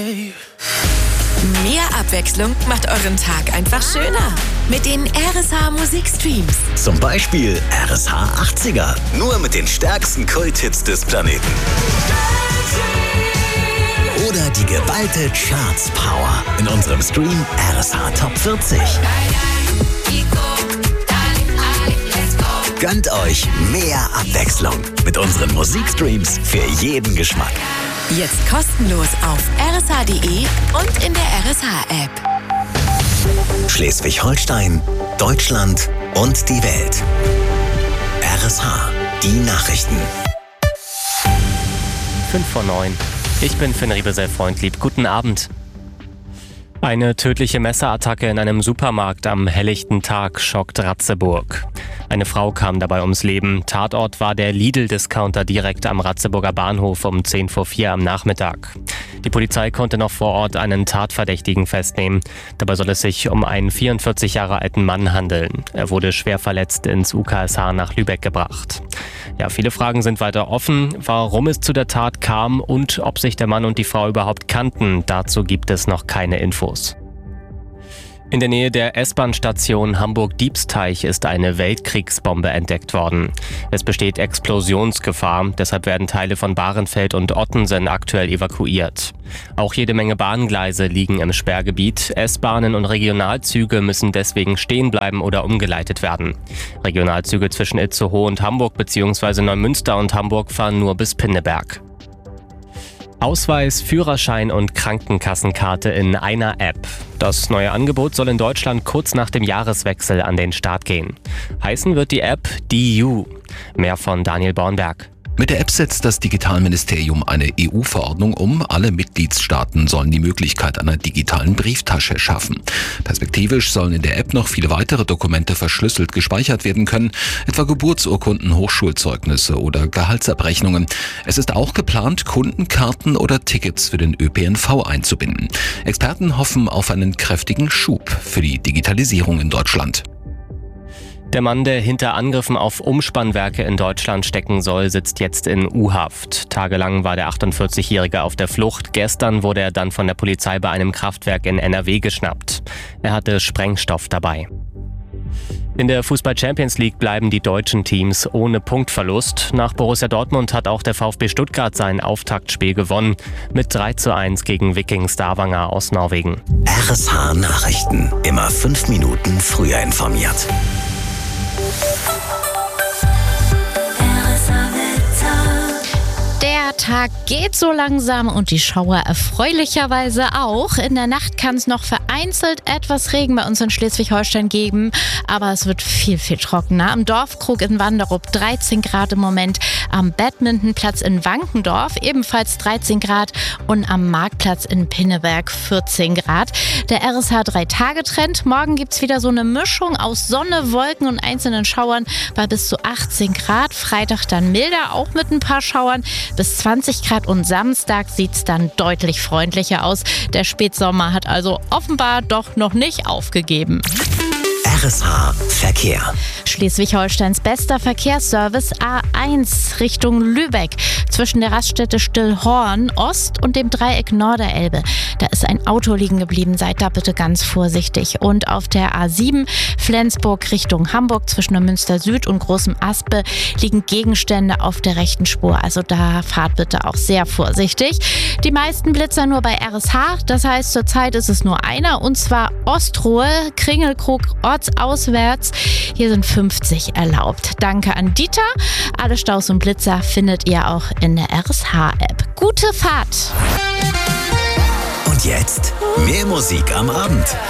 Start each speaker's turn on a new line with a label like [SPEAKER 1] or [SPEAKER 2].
[SPEAKER 1] Mehr Abwechslung macht euren Tag einfach schöner. Mit den RSH Musikstreams.
[SPEAKER 2] Zum Beispiel RSH 80er. Nur mit den stärksten Kult-Hits des Planeten. Oder die geballte Charts-Power in unserem Stream RSH Top 40. Gönnt euch mehr Abwechslung mit unseren Musikstreams für jeden Geschmack.
[SPEAKER 1] Jetzt kostenlos auf rsh.de und in der RSH-App.
[SPEAKER 2] Schleswig-Holstein, Deutschland und die Welt. RSH, die Nachrichten.
[SPEAKER 3] 5:09. Ich bin Finn Riebesell-Freundlieb. Guten Abend. Eine tödliche Messerattacke in einem Supermarkt am helllichten Tag schockt Ratzeburg. Eine Frau kam dabei ums Leben. Tatort war der Lidl-Discounter direkt am Ratzeburger Bahnhof um 3:10 am Nachmittag. Die Polizei konnte noch vor Ort einen Tatverdächtigen festnehmen. Dabei soll es sich um einen 44 Jahre alten Mann handeln. Er wurde schwer verletzt ins UKSH nach Lübeck gebracht. Ja, viele Fragen sind weiter offen, warum es zu der Tat kam und ob sich der Mann und die Frau überhaupt kannten. Dazu gibt es noch keine Infos. In der Nähe der S-Bahn-Station Hamburg-Diebsteich ist eine Weltkriegsbombe entdeckt worden. Es besteht Explosionsgefahr, deshalb werden Teile von Bahrenfeld und Ottensen aktuell evakuiert. Auch jede Menge Bahngleise liegen im Sperrgebiet. S-Bahnen und Regionalzüge müssen deswegen stehen bleiben oder umgeleitet werden. Regionalzüge zwischen Itzehoe und Hamburg bzw. Neumünster und Hamburg fahren nur bis Pinneberg. Ausweis, Führerschein und Krankenkassenkarte in einer App. Das neue Angebot soll in Deutschland kurz nach dem Jahreswechsel an den Start gehen. Heißen wird die App DU. Mehr von Daniel Bornberg.
[SPEAKER 4] Mit der App setzt das Digitalministerium eine EU-Verordnung um. Alle Mitgliedstaaten sollen die Möglichkeit einer digitalen Brieftasche schaffen. Perspektivisch sollen in der App noch viele weitere Dokumente verschlüsselt gespeichert werden können, etwa Geburtsurkunden, Hochschulzeugnisse oder Gehaltsabrechnungen. Es ist auch geplant, Kundenkarten oder Tickets für den ÖPNV einzubinden. Experten hoffen auf einen kräftigen Schub für die Digitalisierung in Deutschland.
[SPEAKER 3] Der Mann, der hinter Angriffen auf Umspannwerke in Deutschland stecken soll, sitzt jetzt in U-Haft. Tagelang war der 48-Jährige auf der Flucht. Gestern wurde er dann von der Polizei bei einem Kraftwerk in NRW geschnappt. Er hatte Sprengstoff dabei. In der Fußball-Champions League bleiben die deutschen Teams ohne Punktverlust. Nach Borussia Dortmund hat auch der VfB Stuttgart sein Auftaktspiel gewonnen. Mit 3:1 gegen Viking Stavanger aus Norwegen.
[SPEAKER 2] RSH Nachrichten. Immer 5 Minuten früher informiert.
[SPEAKER 5] Der Tag geht so langsam und die Schauer erfreulicherweise auch. In der Nacht kann es noch vereinzelt etwas Regen bei uns in Schleswig-Holstein geben, aber es wird viel, viel trockener. Am Dorfkrug in Wanderup 13 Grad im Moment, am Badmintonplatz in Wankendorf ebenfalls 13 Grad und am Marktplatz in Pinneberg 14 Grad. Der RSH 3-Tage-Trend. Morgen gibt es wieder so eine Mischung aus Sonne, Wolken und einzelnen Schauern bei bis zu 18 Grad. Freitag dann milder, auch mit ein paar Schauern. Bis 20 Grad und Samstag sieht es dann deutlich freundlicher aus. Der Spätsommer hat also offenbar doch noch nicht aufgegeben.
[SPEAKER 2] RSH Verkehr.
[SPEAKER 5] Schleswig-Holsteins bester Verkehrsservice A1 Richtung Lübeck zwischen der Raststätte Stillhorn Ost und dem Dreieck Norderelbe. Da ist ein Auto liegen geblieben, seid da bitte ganz vorsichtig. Und auf der A7 Flensburg Richtung Hamburg zwischen Neumünster Süd und Großem Aspe liegen Gegenstände auf der rechten Spur. Also da fahrt bitte auch sehr vorsichtig. Die meisten Blitzer nur bei RSH, das heißt zurzeit ist es nur einer und zwar Ostruhe, Kringelkrug, ortsauswärts. Hier sind 50 erlaubt. Danke an Dieter. Alle Staus und Blitzer findet ihr auch in der RSH-App. Gute Fahrt!
[SPEAKER 2] Und jetzt mehr Musik am Abend.